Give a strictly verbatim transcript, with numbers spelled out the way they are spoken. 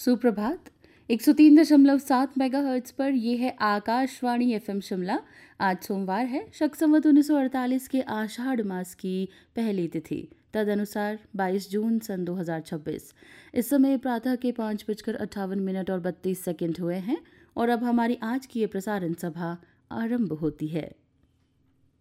सुप्रभात। एक सौ तीन दशमलव सात मेगाहर्ट्ज पर यह है आकाशवाणी एफएम शिमला। आज सोमवार है, शक संवत उन्नीस सौ अड़तालीस के आषाढ़ मास की पहली तिथि, तदनुसार बाईस जून सन दो हज़ार छब्बीस। इस समय प्रातः के पाँच बजकर अट्ठावन मिनट और बत्तीस सेकंड हुए हैं और अब हमारी आज की ये प्रसारण सभा आरंभ होती है।